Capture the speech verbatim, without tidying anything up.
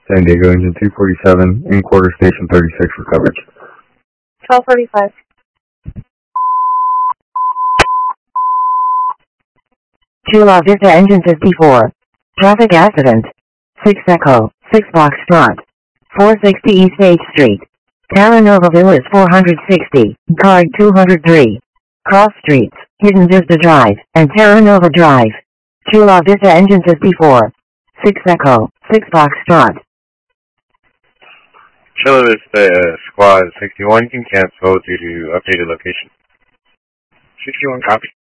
San Diego engine two forty-seven, in quarter station thirty-six for coverage. twelve forty-five. Chula Vista engine fifty-four. Traffic accident. six Echo, six Foxtrot. four sixty East eighth Street. Terra Nova Villas four sixty, Card two oh three. Cross streets, Hidden Vista Drive, and Terra Nova Drive. Chula Vista engine fifty-four. six Echo, six Foxtrot. Chula Vista uh, Squad sixty-one can cancel due to updated location. sixty-one copy.